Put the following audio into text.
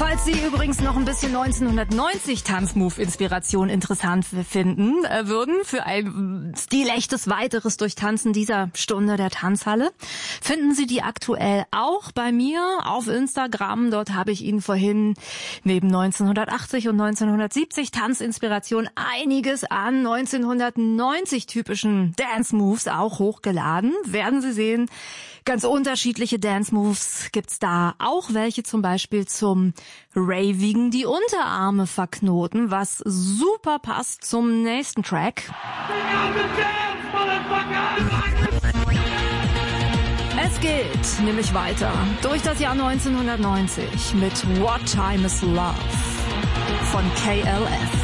Falls Sie übrigens noch ein bisschen 1990 Tanzmove-Inspiration interessant finden würden für ein stilechtes weiteres Durchtanzen dieser Stunde der Tanzhalle, finden Sie die aktuell auch bei mir auf Instagram. Dort habe ich Ihnen vorhin neben 1980 und 1970 Tanzinspiration einiges an 1990 typischen Dance-Moves auch hochgeladen. Werden Sie sehen, ganz unterschiedliche Dance-Moves gibt's da. Auch welche zum Beispiel zum Ravigen, die Unterarme verknoten, was super passt zum nächsten Track. Es geht nämlich weiter durch das Jahr 1990 mit What Time Is Love von KLF.